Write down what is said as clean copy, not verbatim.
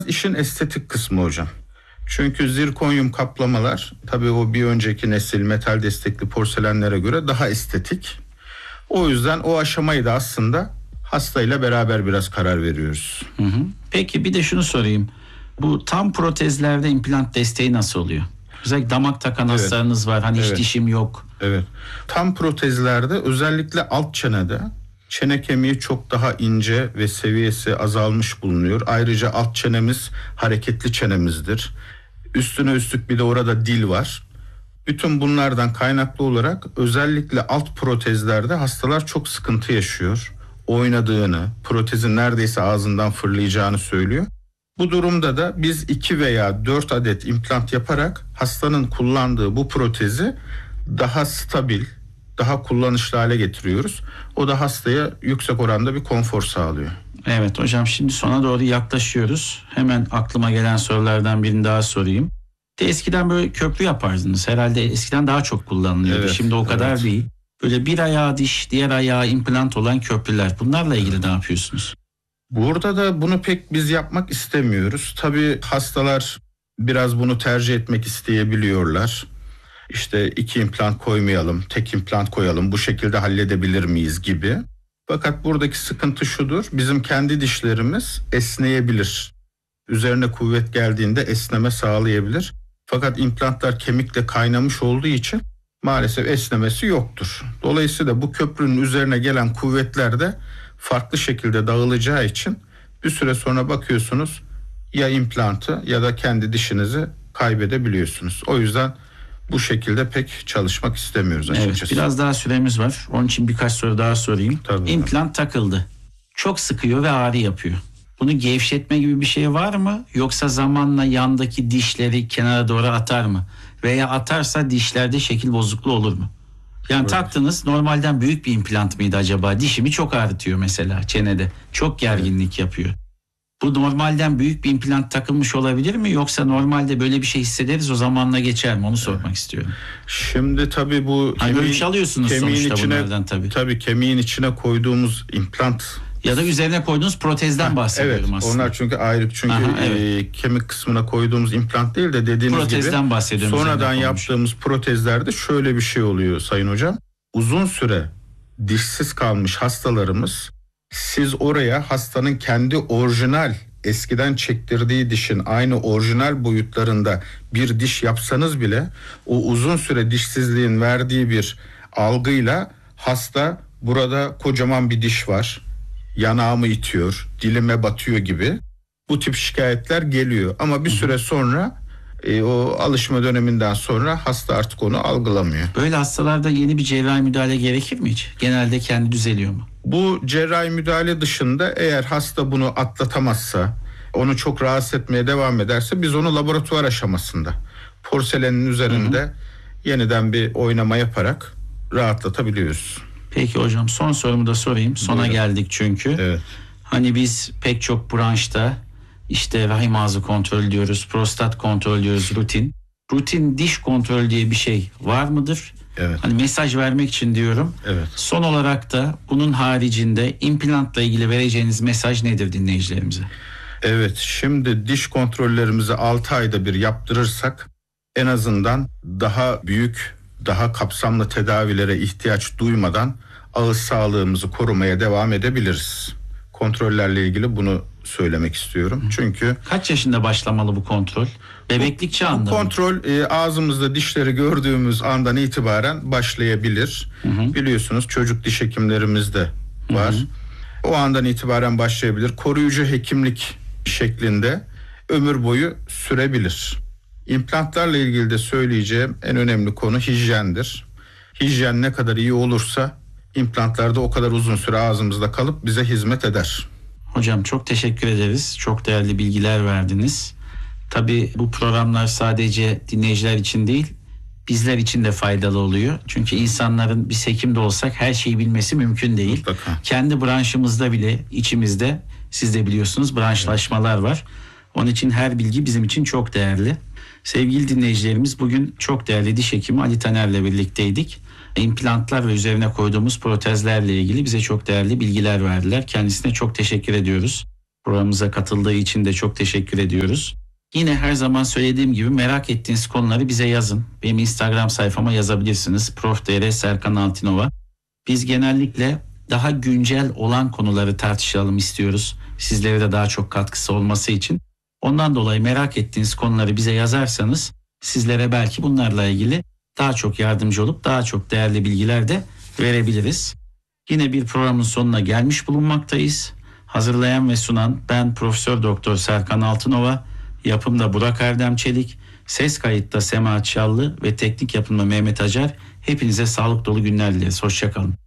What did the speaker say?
İşin estetik kısmı hocam. Çünkü zirkonyum kaplamalar tabii o bir önceki nesil metal destekli porselenlere göre daha estetik. O yüzden o aşamayı da aslında hastayla beraber biraz karar veriyoruz. Peki bir de şunu sorayım. Bu tam protezlerde implant desteği nasıl oluyor? Özellikle damak takan hastalarınız var. Hani hiç dişim yok. Evet. Tam protezlerde özellikle alt çenede çene kemiği çok daha ince ve seviyesi azalmış bulunuyor. Ayrıca alt çenemiz hareketli çenemizdir. Üstüne üstlük bir de orada dil var. Bütün bunlardan kaynaklı olarak özellikle alt protezlerde hastalar çok sıkıntı yaşıyor. Oynadığını, protezin neredeyse ağzından fırlayacağını söylüyor. Bu durumda da biz 2 veya 4 adet implant yaparak hastanın kullandığı bu protezi daha stabil, daha kullanışlı hale getiriyoruz. O da hastaya yüksek oranda bir konfor sağlıyor. Evet hocam, şimdi sona doğru yaklaşıyoruz. Hemen aklıma gelen sorulardan birini daha sorayım. Eskiden böyle köprü yapardınız. Herhalde eskiden daha çok kullanılıyordu. Evet, Şimdi o kadar değil. Böyle bir ayağı diş, diğer ayağı implant olan köprüler. Bunlarla ilgili ne yapıyorsunuz? Burada da bunu pek biz yapmak istemiyoruz. Tabii hastalar biraz bunu tercih etmek isteyebiliyorlar. İşte 2 implant koymayalım, tek implant koyalım, bu şekilde halledebilir miyiz gibi. Fakat buradaki sıkıntı şudur, bizim kendi dişlerimiz esneyebilir. Üzerine kuvvet geldiğinde esneme sağlayabilir. Fakat implantlar kemikle kaynamış olduğu için maalesef esnemesi yoktur. Dolayısıyla bu köprünün üzerine gelen kuvvetler de farklı şekilde dağılacağı için bir süre sonra bakıyorsunuz ya implantı ya da kendi dişinizi kaybedebiliyorsunuz. O yüzden bu şekilde pek çalışmak istemiyoruz açıkçası. Evet, biraz daha süremiz var. Onun için birkaç soru daha sorayım. Tabii. İmplant takıldı. Çok sıkıyor ve ağrı yapıyor. Bunu gevşetme gibi bir şey var mı? Yoksa zamanla yandaki dişleri kenara doğru atar mı? Veya atarsa dişlerde şekil bozukluğu olur mu? Yani taktınız, normalden büyük bir implant mıydı acaba? Dişimi çok ağrıtıyor mesela çenede. Çok gerginlik yapıyor. Bu normalden büyük bir implant takılmış olabilir mi? Yoksa normalde böyle bir şey hissederiz, o zamanla geçer mi? Onu sormak istiyorum. Şimdi tabii bu ölçü alıyorsunuz sonuçta bunlardan tabii. Tabii kemiğin içine koyduğumuz implant ya da üzerine koyduğunuz protezden bahsediyorum evet, aslında. Onlar çünkü ayrı. Çünkü kemik kısmına koyduğumuz implant değil de dediğiniz protezden gibi bahsediyorum. Sonradan yaptığımız protezlerde şöyle bir şey oluyor Sayın Hocam. Uzun süre dişsiz kalmış hastalarımız, siz oraya hastanın kendi orijinal eskiden çektirdiği dişin aynı orijinal boyutlarında bir diş yapsanız bile o uzun süre dişsizliğin verdiği bir algıyla hasta burada kocaman bir diş var, yanağımı itiyor, dilime batıyor gibi bu tip şikayetler geliyor. Ama bir süre sonra o alışma döneminden sonra hasta artık onu algılamıyor. Böyle hastalarda yeni bir cerrahi müdahale gerekir mi hiç? Genelde kendi düzeliyor mu? Bu cerrahi müdahale dışında eğer hasta bunu atlatamazsa, onu çok rahatsız etmeye devam ederse biz onu laboratuvar aşamasında porselenin üzerinde yeniden bir oynama yaparak rahatlatabiliyoruz. Peki hocam, son sorumu da sorayım. Sona geldik çünkü. Evet. Hani biz pek çok branşta işte rahim ağzı kontrol diyoruz, prostat kontrol diyoruz, rutin. Rutin diş kontrol diye bir şey var mıdır? Evet. Hani mesaj vermek için diyorum. Evet. Son olarak da bunun haricinde implantla ilgili vereceğiniz mesaj nedir dinleyicilerimize? Evet, şimdi diş kontrollerimizi 6 ayda bir yaptırırsak en azından daha büyük, daha kapsamlı tedavilere ihtiyaç duymadan ağız sağlığımızı korumaya devam edebiliriz. Kontrollerle ilgili bunu söylemek istiyorum. Çünkü kaç yaşında başlamalı bu kontrol? Bebeklik çağında bu kontrol ağzımızda dişleri gördüğümüz andan itibaren başlayabilir. Biliyorsunuz çocuk diş hekimlerimiz de var. O andan itibaren başlayabilir. Koruyucu hekimlik şeklinde ömür boyu sürebilir. İmplantlarla ilgili de söyleyeceğim en önemli konu hijyendir. Hijyen ne kadar iyi olursa implantlarda o kadar uzun süre ağzımızda kalıp bize hizmet eder. Hocam çok teşekkür ederiz. Çok değerli bilgiler verdiniz. Tabii bu programlar sadece dinleyiciler için değil, bizler için de faydalı oluyor. Çünkü insanların biz hekim de olsak her şeyi bilmesi mümkün değil. Mutlaka. Kendi branşımızda bile içimizde, siz de biliyorsunuz, branşlaşmalar var. Onun için her bilgi bizim için çok değerli. Sevgili dinleyicilerimiz, bugün çok değerli diş hekimi Ali Taner'le birlikteydik. İmplantlar ve üzerine koyduğumuz protezlerle ilgili bize çok değerli bilgiler verdiler. Kendisine çok teşekkür ediyoruz. Programımıza katıldığı için de çok teşekkür ediyoruz. Yine her zaman söylediğim gibi merak ettiğiniz konuları bize yazın. Benim Instagram sayfama yazabilirsiniz. Prof.tr Serkan Altinova. Biz genellikle daha güncel olan konuları tartışalım istiyoruz. Sizlere de daha çok katkısı olması için. Ondan dolayı merak ettiğiniz konuları bize yazarsanız sizlere belki bunlarla ilgili daha çok yardımcı olup daha çok değerli bilgiler de verebiliriz. Yine bir programın sonuna gelmiş bulunmaktayız. Hazırlayan ve sunan ben Profesör Doktor Serkan Altınova, yapımda Burak Erdem Çelik, ses kayıtta Sema Çallı ve teknik yapımda Mehmet Acar. Hepinize sağlık dolu günler dileriz. Hoşça kalın.